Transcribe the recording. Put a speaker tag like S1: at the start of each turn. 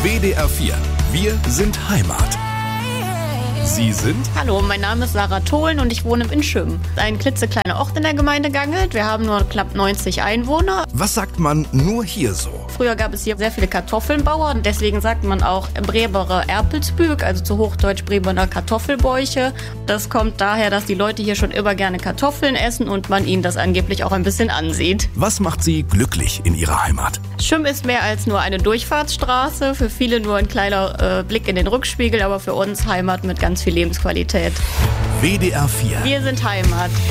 S1: WDR 4. Wir sind Heimat. Sie sind?
S2: Hallo, mein Name ist Sarah Tholen und ich wohne in Schümm. Ein klitzekleiner Ort in der Gemeinde Gangelt. Wir haben nur knapp 90 Einwohner.
S1: Was sagt man nur hier so?
S2: Früher gab es hier sehr viele Kartoffelnbauer und deswegen sagt man auch Breberer Erpelsbüg, also zu Hochdeutsch Brebener Kartoffelbäuche. Das kommt daher, dass die Leute hier schon immer gerne Kartoffeln essen und man ihnen das angeblich auch ein bisschen ansieht.
S1: Was macht Sie glücklich in Ihrer Heimat?
S2: Schümm ist mehr als nur eine Durchfahrtsstraße, für viele nur ein kleiner Blick in den Rückspiegel, aber für uns Heimat mit ganz viel Lebensqualität.
S1: WDR 4.
S2: Wir sind Heimat.